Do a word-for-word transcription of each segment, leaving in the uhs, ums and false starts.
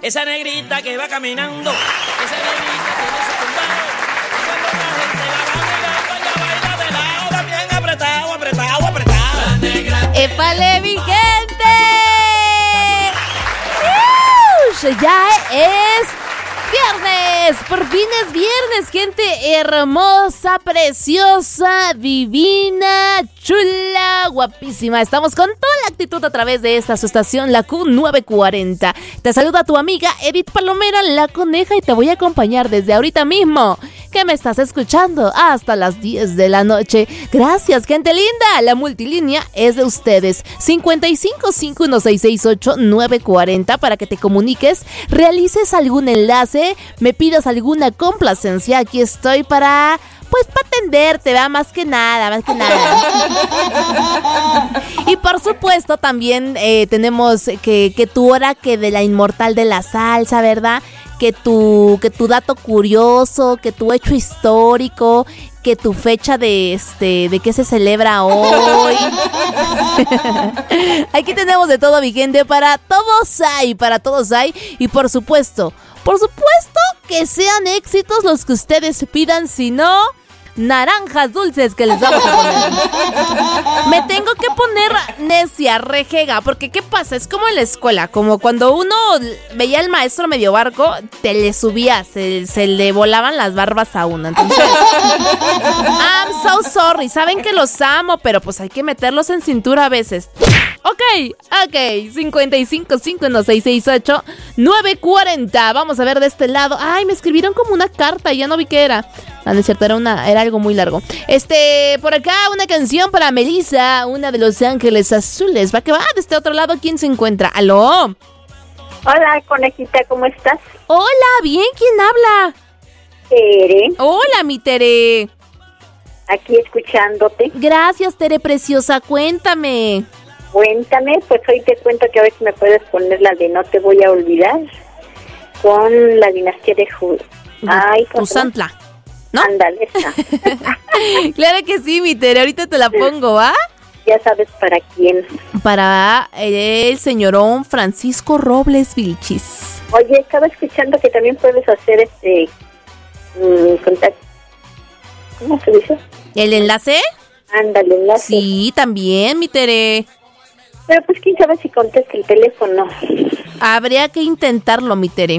esa negrita que va caminando, esa negrita tiene ese tumbado, y cuando la gente la va mirando, ella baila de lado, también apretado, apretado, apretado. La negra. ¡Épale, mi gente! ¡Uh! Ya es viernes, por fin es viernes, gente hermosa, preciosa, divina, chula, guapísima. Estamos con toda la actitud a través de esta su estación, la Q nueve cuarenta. Te saluda tu amiga Edith Palomera, la coneja, y te voy a acompañar desde ahorita mismo, que me estás escuchando, hasta las diez de la noche. Gracias, gente linda. La multilínea es de ustedes. cincuenta y cinco, cinco uno seis seis ocho, nueve cuarenta para que te comuniques, realices algún enlace, me pidas alguna complacencia. Aquí estoy para, pues, para atenderte, ¿verdad? Más que nada, más que nada. Y por supuesto también eh, tenemos que, que tu hora que de la inmortal de la salsa, ¿verdad? Que tu, que tu dato curioso, que tu hecho histórico, que tu fecha de este de qué se celebra hoy. Aquí tenemos de todo, mi gente, para todos hay, para todos hay. Y por supuesto, por supuesto que sean éxitos los que ustedes pidan, si no, naranjas dulces que les vamos a poner. Me tengo que poner necia, rejega, porque ¿qué pasa? Es como en la escuela, como cuando uno veía al maestro medio barco, te le subía, se, se le volaban las barbas a uno. Entonces, I'm so sorry, saben que los amo, pero pues hay que meterlos en cintura a veces. Ok, ok, cincuenta y cinco, cinco uno seis seis ocho, nueve cuarenta. Vamos a ver de este lado. Ay, me escribieron como una carta y ya no vi qué era. Ah, no es cierto, era, una, era algo muy largo. Este, por acá una canción para Melissa, una de Los Ángeles Azules. Va que va, de este otro lado, ¿quién se encuentra? ¿Aló? Hola, conejita, ¿cómo estás? Hola, bien, ¿quién habla? Tere. Hola, mi Tere. Aquí escuchándote. Gracias, Tere preciosa, cuéntame. Cuéntame, pues hoy te cuento que a ver si me puedes poner la de No te voy a olvidar con la dinastía de Ju... Ay, Usantla, ¿no? Ándale, esa. Claro que sí, mi Tere, ahorita te la pongo, ¿va? Ya sabes para quién. Para el señorón Francisco Robles Vilchis. Oye, estaba escuchando que también puedes hacer este... Mmm, contacto. ¿Cómo se dice? ¿El enlace? Ándale, enlace. Sí, también, mi Tere. Pero pues quién sabe si contesta el teléfono. Habría que intentarlo, mi Tere.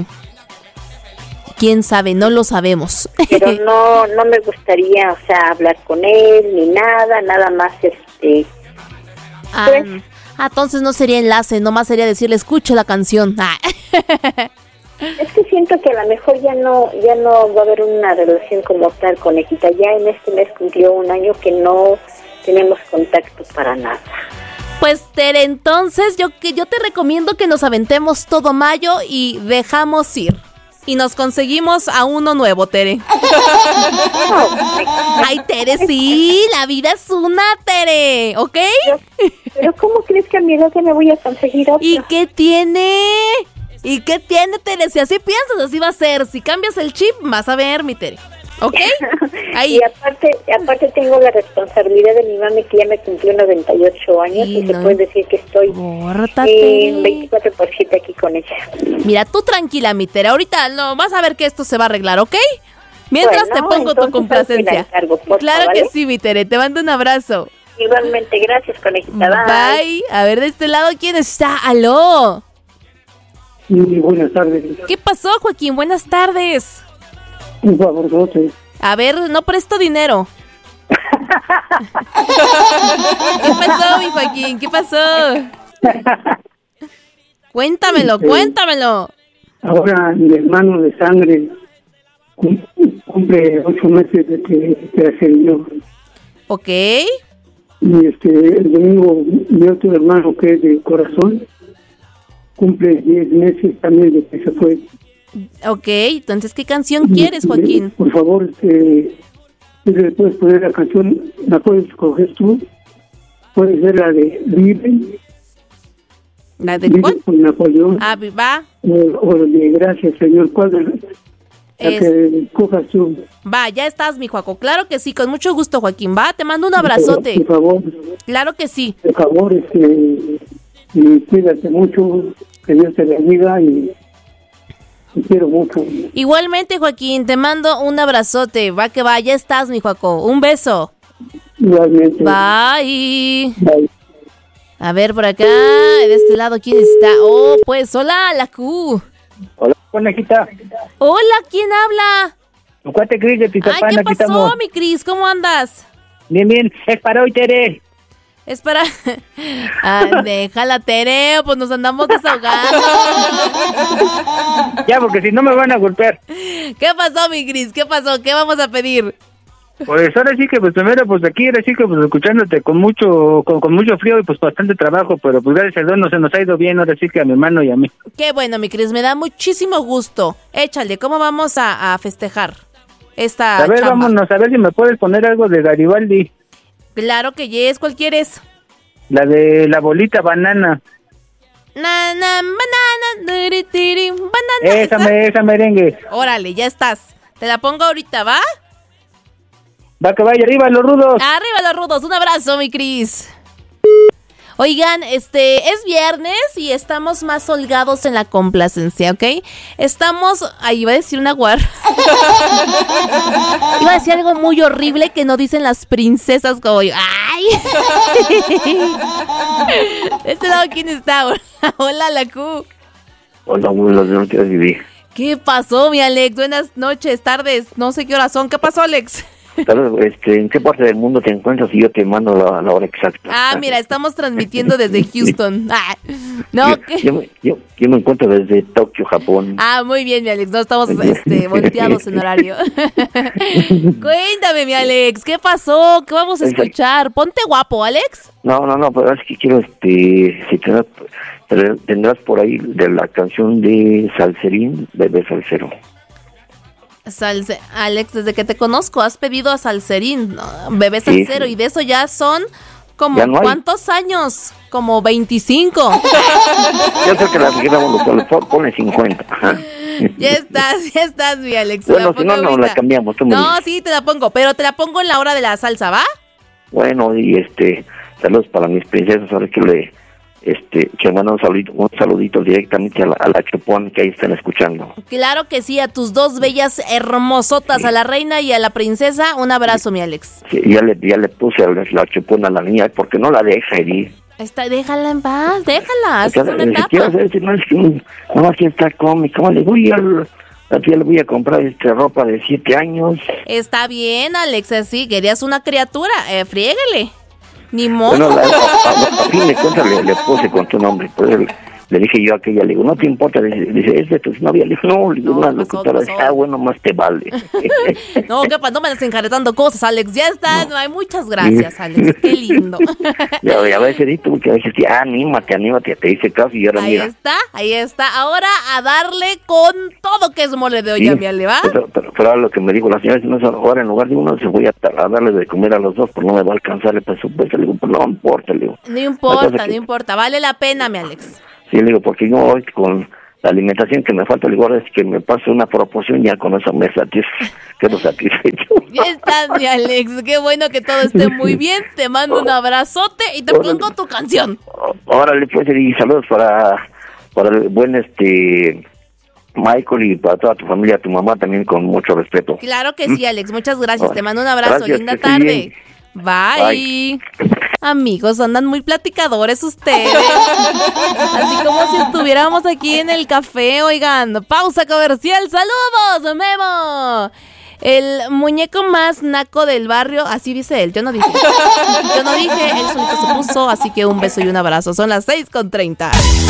Quién sabe, no lo sabemos. Pero no, no me gustaría, o sea, hablar con él ni nada, nada más este. Ah, pues, entonces no sería enlace, nomás sería decirle escuche la canción. Ah. Es que siento que a lo mejor ya no, ya no va a haber una relación como tal, conejita. Ya en este mes cumplió un año que no tenemos contacto para nada. Pues, Tere, entonces yo, que yo te recomiendo que nos aventemos todo mayo y dejamos ir. Y nos conseguimos a uno nuevo, Tere. Ay, Tere, sí, la vida es una, Tere, ¿ok? Pero, pero ¿cómo crees que a mi edad me voy a conseguir otro? ¿Y qué tiene? ¿Y qué tiene, Tere? Si así piensas, así va a ser. Si cambias el chip, vas a ver, mi Tere. ¿Ok? Ahí. Y aparte, aparte tengo la responsabilidad de mi mami, que ya me cumplió noventa y ocho años, sí, y no. Se puede decir que estoy eh, veinticuatro por siete aquí con ella. Mira, tú tranquila, mi Tere, ahorita no, vas a ver que esto se va a arreglar, ¿ok? Mientras bueno, te pongo tu complacencia. Encargo, porfa, claro ¿vale? Que sí, mi Tere, te mando un abrazo. Igualmente, gracias, conejita. Bye. Bye. A ver, de este lado, ¿quién está? ¡Aló! Sí, buenas tardes. ¿Qué pasó, Joaquín? Buenas tardes. Un favor, no sé. A ver, no presto dinero. ¿Qué pasó, mi Joaquín? ¿Qué pasó? Cuéntamelo, este, cuéntamelo. Ahora mi hermano de sangre cumple ocho meses de que se ascendió. Ok. Y este, el domingo mi otro hermano, que es de corazón, cumple diez meses también de que se fue. Ok, entonces, ¿qué canción quieres, Joaquín? Por favor, este, si le puedes poner la canción, la puedes escoger tú. Puede ser la de Vive. ¿La de Vive cuál? Con Napoleón. Ah, va. O, o de Gracias, Señor. ¿Cuál de la, la que cojas tú? Va, ya estás, mi Joaco. Claro que sí, con mucho gusto, Joaquín. Va, te mando un abrazote. Por favor. Claro que sí. Por favor, este, y cuídate mucho, que Dios te bendiga y Te quiero mucho. Igualmente, Joaquín, te mando un abrazote. Va que va, ya estás, mi Joaco. Un beso. Igualmente. Bye. Bye. A ver, por acá, de este lado, ¿quién está? Oh, pues, hola, la Q. Hola, conejita. Hola, ¿quién habla? Tu cuate Cris de Ay, Tizapán, ¿qué aquí pasó, estamos. mi Cris? ¿Cómo andas? Bien, bien, es para hoy, Tere. Es para... Ah, déjala, Tere, pues nos andamos desahogando. Ya, porque si no me van a golpear. ¿Qué pasó, mi Cris? ¿Qué pasó? ¿Qué vamos a pedir? Pues ahora sí que, pues primero, pues aquí, ahora sí que, pues escuchándote con mucho con, con mucho frío y pues bastante trabajo, pero pues gracias a Dios no se nos ha ido bien, ahora sí que a mi hermano y a mí. Qué bueno, mi Cris, me da muchísimo gusto. Échale, ¿cómo vamos a, a festejar esta A ver, chamba? vámonos, a ver si me puedes poner algo de Garibaldi. Claro que yes, ¿cuál quieres? La de la bolita banana. Na, na, banana, tiri, tiri, banana. Esa, me, esa merengue. Órale, ya estás. Te la pongo ahorita, ¿va? Va que vaya, arriba los rudos. Arriba los rudos, un abrazo, mi Cris. Oigan, este, es viernes y estamos más holgados en la complacencia, ¿ok? Estamos, ahí iba a decir una guar. Iba a decir algo muy horrible que no dicen las princesas como yo. ¡Ay! De este lado, ¿quién está? Hola, hola, la Q. Hola, buenas noches, Vivi. ¿Qué pasó, mi Alex? Buenas noches, tardes, no sé qué horas son. ¿Qué pasó, Alex? Este, ¿en qué parte del mundo te encuentras y yo te mando la, la hora exacta? Ah, mira, estamos transmitiendo desde Houston. Ah, no, yo, ¿qué? Yo, me- yo, yo me encuentro desde Tokio, Japón. Ah, muy bien, mi Alex. No estamos este, volteados en horario. Cuéntame, mi Alex, ¿qué pasó? ¿Qué vamos a escuchar? Ponte guapo, Alex. No, no, no, pero es que quiero, este, si tendrás, tendrás por ahí de la canción de Salserín, Bebé Salsero. Salse, Alex, desde que te conozco has pedido a Salserín, ¿no? Bebé Sí, Salsero, sí. y de eso ya son como Ya no hay. ¿cuántos años? Como veinticinco. Yo sé que la viejita lo pone, pone cincuenta. Ajá. Ya estás, ya estás, mi Alex. te Bueno, la si pongo no, no ahorita. la cambiamos. Tú me No, dices. sí, te la pongo, pero te la pongo en la hora de la salsa, ¿va? Bueno, y este, saludos para mis princesas, ahora que le, este, que mandan un saludito, un saludito directamente a la, a la Chupón que ahí están escuchando. Claro que sí, a tus dos bellas hermosotas, a la reina y a la princesa, un abrazo, mi Alex. Sí, ya le, ya le puse a la, la Chupón a la niña, porque no la deja herir. Está, déjala en paz, déjala, es Porque, una eh, si quiero etapa. saber si no es que un- no, aquí está cómica, ¿cómo le voy a, a ti le voy a comprar este ropa de siete años? Está bien, Alex, así, querías una criatura, eh, friégale. Ni modo. Bueno, la- a, a- a fin de cuentas le, le puse con tu nombre, pues le, le dije yo a aquella, le digo, no te importa, dice, dice, ¿es de tu novia? Le digo, no, le digo, No, una ¿qué pasó, locutora, qué dice, pasó? ah, bueno, más te vale. No, ¿qué pasa? No me andes enjaretando cosas, Alex, ya estás, no. Hay muchas gracias, Alex, qué lindo. Ya, ya a veces di tú que a veces sí, ah, anímate, anímate, te dice caso y ahora Ahí mira. está, ahí está. Ahora a darle con todo que es mole de olla, Sí, mi Ale, ¿va? Pero, pero, pero ahora lo que me dijo la señora, si no es ahora en lugar de uno, se voy a, a darle de comer a los dos, pues no me va a alcanzar el presupuesto. Le digo, pues no importa, le digo. No importa, Entonces, no importa, vale la pena, mi Alex. Sí, le digo, porque yo hoy con la alimentación que me falta, le digo, ahora es que me pase una proporción, ya con eso me satisf quedo satisfecho. Ya estás, mi Alex, qué bueno que todo esté muy bien. Te mando un abrazote y te pongo tu canción. Órale, pues, y saludos para, para el buen este Michael y para toda tu familia, tu mamá también con mucho respeto. Claro que sí, Alex, muchas gracias. Te mando un abrazo, Gracias, linda que estés tarde. bien. Bye. Amigos, andan muy platicadores ustedes. Así como si estuviéramos aquí en el café, oigan. Pausa comercial. ¡Saludos, Memo! El muñeco más naco del barrio, así dice él. Yo no dije. Yo no dije, él solito se puso. Así que un beso y un abrazo. Son las seis con treinta.